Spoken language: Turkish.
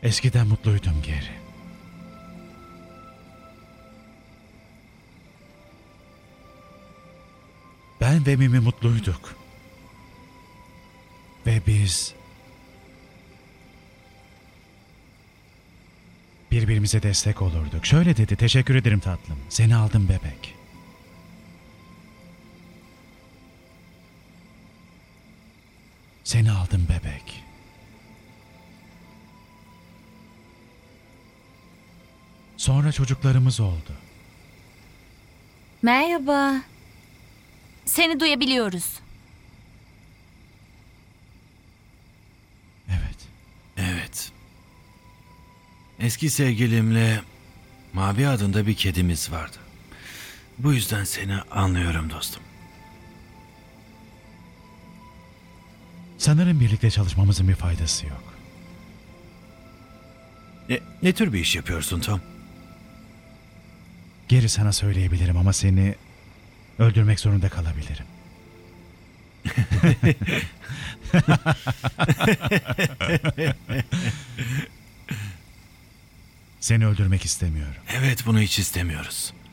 Eskiden mutluydum Geri. Ben ve Mimi mutluyduk. Ve biz birbirimize destek olurduk. Şöyle dedi, teşekkür ederim tatlım. Seni aldım bebek. Seni aldım bebek. Sonra çocuklarımız oldu. Merhaba. Seni duyabiliyoruz. Evet. Evet. Eski sevgilimle Mavi adında bir kedimiz vardı. Bu yüzden seni anlıyorum dostum. Sanırım birlikte çalışmamızın bir faydası yok. Ne tür bir iş yapıyorsun Tom? Geri sana söyleyebilirim ama seni öldürmek zorunda kalabilirim. Seni öldürmek istemiyorum. Evet, bunu hiç istemiyoruz.